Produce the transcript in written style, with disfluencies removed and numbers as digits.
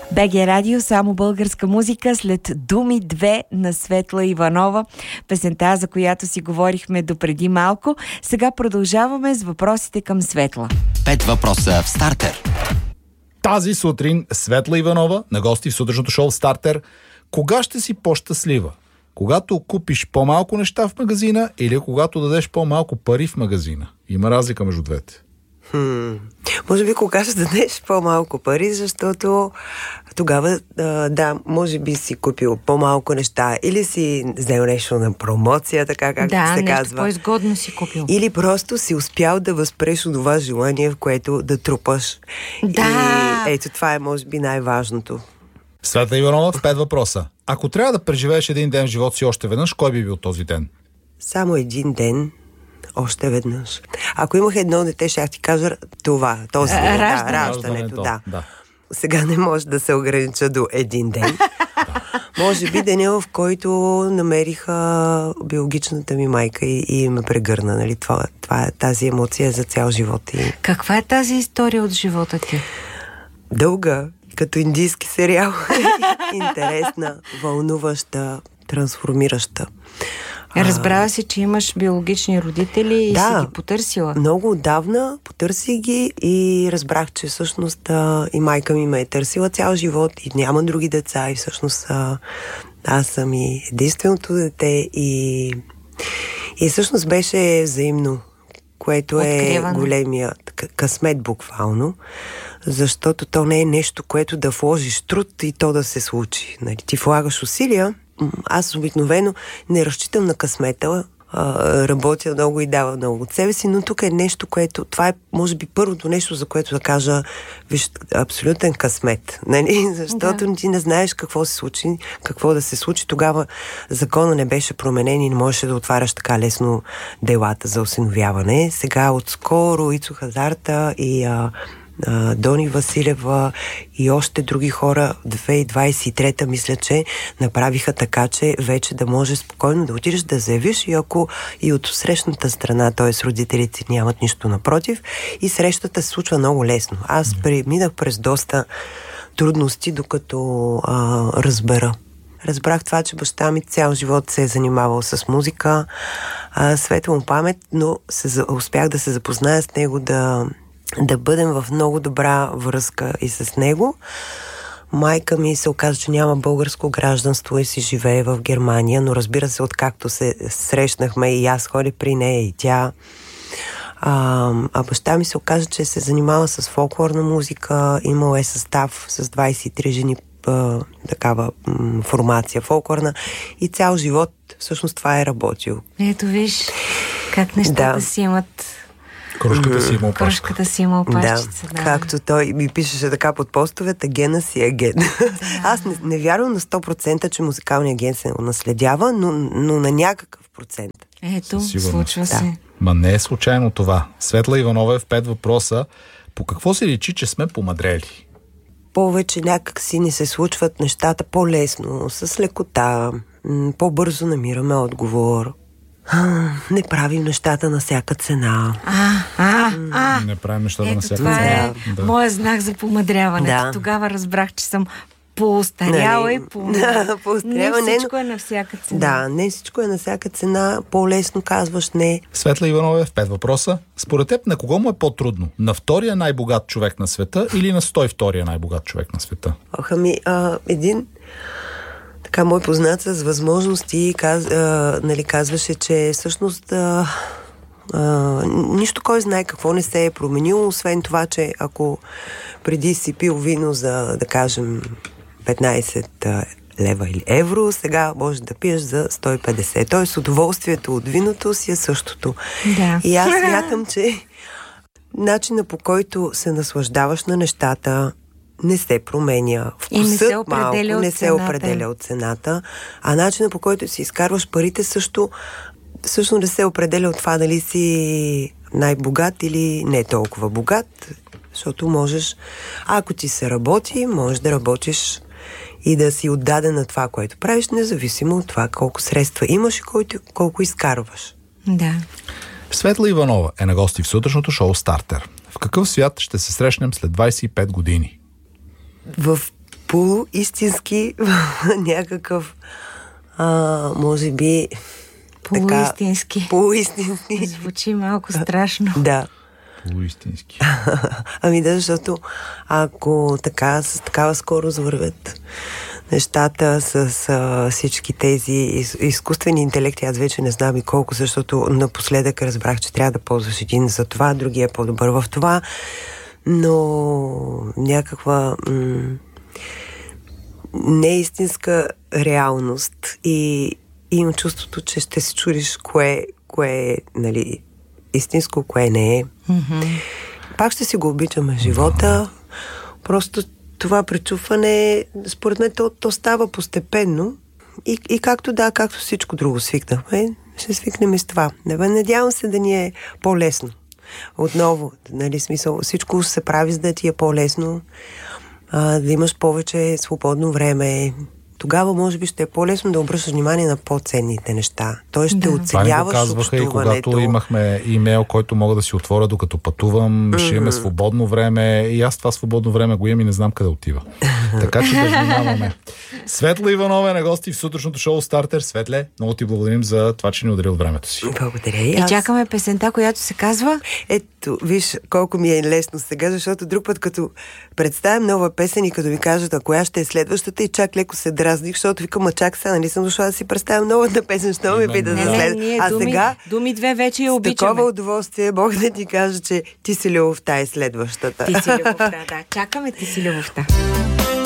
БГ Радио, само българска музика след Думи 2 на Светла Иванова. Песента, за която си говорихме допреди малко. Сега продължаваме с въпросите към Светла. 5 въпроса в Стартер. Тази сутрин Светла Иванова на гости в сутрешното шоу Стартер. Кога ще си по-щастлива? Когато купиш по-малко неща в магазина или когато дадеш по-малко пари в магазина? Има разлика между двете. Може би кога ще дадеш по-малко пари, защото тогава, може би си купил по-малко неща или си взел нещо на промоция, така както се казва. Да, нещо по-изгодно си купил. Или просто си успял да възпреш от това желание, в което да трупаш. Да. И ето това е, може би, най-важното. Светла Иванова в 5 въпроса. Ако трябва да преживееш един ден в живота си още веднъж, кой би бил този ден? Само един ден, още веднъж. Ако имах едно дете, ще ти кажа това. Раждането. Да. Сега не може да се огранича до един ден. Може би деня, в който намериха биологичната ми майка и ме прегърна. Нали? Тази емоция е за цял живот. Каква е тази история от живота ти? Дълга, като индийски сериал. Интересна, вълнуваща, трансформираща. Разбрава си, че имаш биологични родители и си ги потърсила? Много отдавна потърсих ги и разбрах, че всъщност и майка ми ме е търсила цял живот и няма други деца и всъщност аз съм и единственото дете и всъщност беше взаимно, което е големия късмет буквално, защото то не е нещо, което да вложиш труд и то да се случи. Нали? Ти влагаш усилия. Аз обикновено не разчитам на късмета, работя много и дава много от себе си, но тук е нещо, което... Това е, може би, първото нещо, за което да кажа, виж, абсолютен късмет. Нали? Защото ти не знаеш какво се случи, какво да се случи. Тогава закона не беше променен и не можеше да отваряш така лесно делата за осиновяване. Сега отскоро Ицо Хазарта и Дони Василева и още други хора 2023-та, мисля, че направиха така, че вече да може спокойно да отидеш да заявиш и ако и от срещната страна, т.е. родителите нямат нищо напротив и срещата се случва много лесно. Аз преминах през доста трудности, докато разбрах това, че баща ми цял живот се е занимавал с музика, светла му памет, но успях да се запозная с него, да бъдем в много добра връзка и с него. Майка ми се оказа, че няма българско гражданство и си живее в Германия, но разбира се, откакто се срещнахме и аз ходих при нея и тя. А баща ми се оказа, че се занимава с фолклорна музика, имал е състав с 23 жени, такава формация фолклорна и цял живот всъщност това е работил. Ето виж как нещата си имат... Кружката си има опашчица. Да, както той ми пишеше така под постовете, гена си е ген. Аз не вярвам на 100%, че музикалният ген се наследява, но на някакъв процент. Ето, случва се. Ма не е случайно това. Светла Иванова е в 5 въпроса. По какво се личи, че сме помъдрели? Повече някак си ни се случват нещата по-лесно, с лекота, по-бързо намираме отговор. Не правим нещата на всяка цена. Не правим нещата на всяка това цена. Това е моят знак за помъдряването. Тогава разбрах, че съм по-остаряла и по-остаряла. Не всичко е на всяка цена. Да, не всичко е на всяка цена. По-лесно казваш не. Светла Иванова е в 5 въпроса. Според теб, на кого му е по-трудно? На втория най-богат човек на света или на 102-я най-богат човек на света? Един така мой познат с възможности казваше, че всъщност нищо кой знае какво не се е променило, освен това, че ако преди си пил вино за, да кажем, 15 лева или евро, сега можеш да пиеш за 150. Тоест удоволствието от виното си е същото. Да. И аз смятам, че начина, по който се наслаждаваш на нещата, не се променя. Вкусът малко не се определя от цената, а начинът, по който си изкарваш парите, също не се определя от това дали си най-богат или не толкова богат, защото можеш, ако ти се работи, можеш да работиш и да си отдаден на това, което правиш, независимо от това колко средства имаш и колко изкарваш. Да. Светла Иванова е на гости в сутрешното шоу Стартер. В какъв свят ще се срещнем след 25 години? В полуистински някакъв може би полуистински. Полуистински. Звучи малко страшно. Да. Полуистински. Ами да, защото ако така, с такава скорост вървят нещата с всички тези изкуствени интелекти, аз вече не знам и колко, защото напоследък разбрах, че трябва да ползваш един за това, другия е по-добър в това, но някаква неистинска реалност и имам чувството, че ще се чудиш кое е, нали, истинско, кое не е. Mm-hmm. Пак ще си го обичаме живота. Просто това пречупване, според мен, то става постепенно и както всичко друго свикнахме, ще свикнем и с това. Надявам се да ни е по-лесно. Отново, нали, смисъл, всичко се прави, за да ти е по-лесно, да имаш повече свободно време. Тогава, може би, ще е по-лесно да обръщаш внимание на по-ценните неща. Той ще оценяваш това казваха и когато имахме имейл, който мога да си отворя докато пътувам, ще имаме свободно време и аз това свободно време го имам и не знам къде отива. Така че да внимаваме. Светла Иванова е на гости в сутрешното шоу Стартер. Светле, много ти благодарим за това, че ни удари от времето си. Благодаря и чакаме песента, която се казва... Ето, виж колко ми е лесно сега, защото друг път, като представям нова песен и като ми кажат, а коя ще е следващата, и чак леко се дразних, защото викам, чак сега, нали съм дошла да си представям новата песен, що ме пита за след. А сега Думи 2 вече я обичаме. С такова удоволствие мога да ти кажа, че Ти си любовта е следващата. Ти си любовта, да. Чакаме Ти си любовта.